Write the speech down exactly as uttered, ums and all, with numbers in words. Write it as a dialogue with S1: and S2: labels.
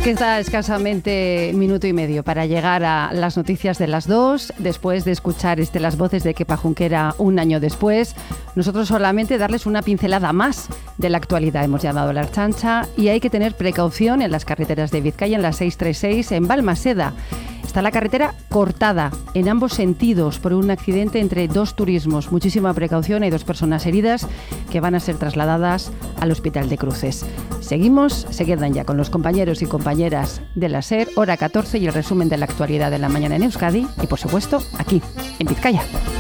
S1: Queda escasamente minuto y medio para llegar a las noticias de las dos, después de escuchar este, las voces de Kepa Junquera un año después. Nosotros solamente darles una pincelada más de la actualidad. Hemos llamado a la Ertzaintza y hay que tener precaución en las carreteras de Vizcaya, en la seiscientos treinta y seis, en Balmaseda. Está la carretera cortada en ambos sentidos por un accidente entre dos turismos. Muchísima precaución, hay dos personas heridas que van a ser trasladadas al Hospital de Cruces. Seguimos, se quedan ya con los compañeros y compañeras de la SER, hora catorce y el resumen de la actualidad de la mañana en Euskadi y, por supuesto, aquí, en Vizcaya.